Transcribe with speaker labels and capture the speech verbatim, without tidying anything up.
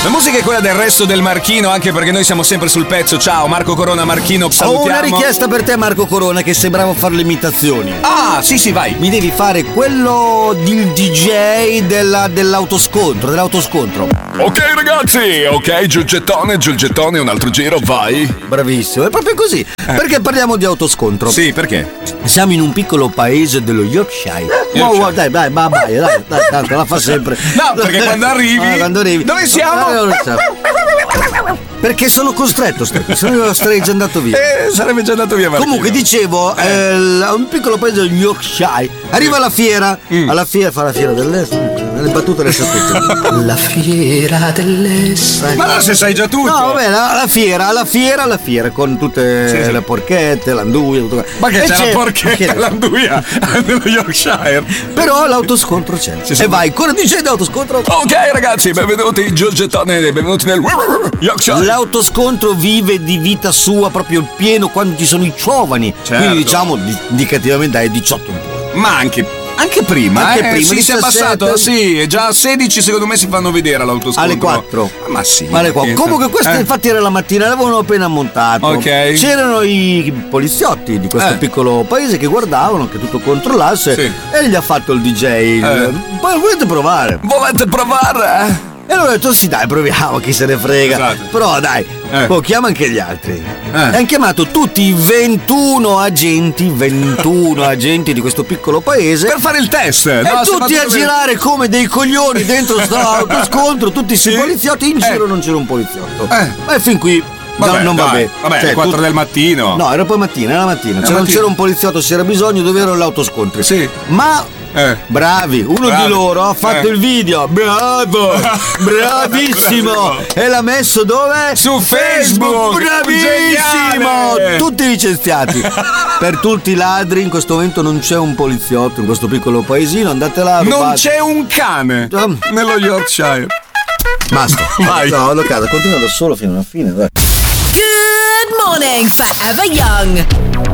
Speaker 1: La musica è quella del Resto del Marchino, anche perché noi siamo sempre sul pezzo. Ciao Marco Corona, Marchino, salutiamo.
Speaker 2: Ho una richiesta per te, Marco Corona, che sei bravo a fare le imitazioni.
Speaker 1: Ah, sì, sì, vai.
Speaker 2: Mi devi fare quello del D J della, dell'autoscontro, dell'autoscontro.
Speaker 1: Ok ragazzi, ok, giù il gettone, giù il gettone, un altro giro, vai.
Speaker 2: Bravissimo, è proprio così. Eh. Perché parliamo di autoscontro?
Speaker 1: Sì, perché?
Speaker 2: Siamo in un piccolo paese dello Yorkshire.
Speaker 1: Yorkshire.
Speaker 2: Oh, dai, dai, vai, dai, dai, dai, tanto la fa sempre.
Speaker 1: No, perché quando arrivi,
Speaker 2: ah, quando arrivi.
Speaker 1: Dove siamo?
Speaker 2: Perché sono costretto, se no io sarei già andato via.
Speaker 1: Eh, sarebbe già andato via. Marchino.
Speaker 2: Comunque dicevo, eh. Eh, un piccolo paese del Yorkshire. Arriva alla fiera, mm. alla fiera fa la fiera dell'est. Le battute le sapete. La fiera dell'est.
Speaker 1: Ma no, se sai già tutto.
Speaker 2: No, vabbè, la, la fiera, la fiera, la fiera con tutte sì, sì. le porchette, l'anduia, tutto.
Speaker 1: Ma che e c'è, c'è la porchetta e l'anduia nello Yorkshire.
Speaker 2: Però l'autoscontro c'è. Sì, sì. E vai, cosa dice di autoscontro?
Speaker 1: Ok ragazzi, benvenuti giù il gettone, benvenuti nel Yorkshire.
Speaker 2: L'autoscontro vive di vita sua proprio il pieno quando ci sono i giovani.
Speaker 1: Certo.
Speaker 2: Quindi diciamo indicativamente dai diciotto in poi.
Speaker 1: Ma anche Anche prima,
Speaker 2: anche
Speaker 1: eh,
Speaker 2: prima
Speaker 1: sì, si è abbassato, sì, già a sedici secondo me si fanno vedere all'autoscontro.
Speaker 2: Alle quattro.
Speaker 1: Ma sì.
Speaker 2: Alle quattro. Comunque questo
Speaker 1: eh.
Speaker 2: infatti era la mattina, l'avevano appena montato.
Speaker 1: Ok.
Speaker 2: C'erano i poliziotti di questo
Speaker 1: eh.
Speaker 2: piccolo paese che guardavano che tutto controllasse sì. e gli ha fatto il D J.
Speaker 1: Eh.
Speaker 2: Poi volete provare?
Speaker 1: Volete provare?
Speaker 2: E allora ho detto sì dai proviamo, chi se ne frega.
Speaker 1: Esatto.
Speaker 2: Però dai,
Speaker 1: eh.
Speaker 2: poi chiama anche gli altri.
Speaker 1: Eh.
Speaker 2: E hanno chiamato tutti i ventuno agenti, ventuno agenti di questo piccolo paese.
Speaker 1: Per fare il test.
Speaker 2: E
Speaker 1: no,
Speaker 2: tutti a girare dove... come dei coglioni dentro sto autoscontro, tutti questi sì. poliziotti, in giro eh. non c'era un poliziotto.
Speaker 1: Eh.
Speaker 2: Ma fin qui
Speaker 1: vabbè,
Speaker 2: no, non
Speaker 1: dai.
Speaker 2: va bene.
Speaker 1: Vabbè,
Speaker 2: cioè,
Speaker 1: alle quattro
Speaker 2: tu...
Speaker 1: del mattino.
Speaker 2: No, era poi mattina, era mattina. Cioè, non c'era un poliziotto, c'era bisogno, dove erano gli autoscontri.
Speaker 1: Sì.
Speaker 2: Ma Eh. bravi, uno Bravi. di loro ha fatto eh. il video, bravo, bravissimo, e l'ha messo dove?
Speaker 1: Su Facebook,
Speaker 2: bravissimo, geniale. Tutti licenziati. Per tutti i ladri in questo momento non c'è un poliziotto in questo piccolo paesino, andate là, rubate.
Speaker 1: Non c'è un cane um. nello Yorkshire.
Speaker 2: Basta, vai. No, vado a casa, continua da solo fino alla fine, dai.
Speaker 3: Good morning, Forever Young.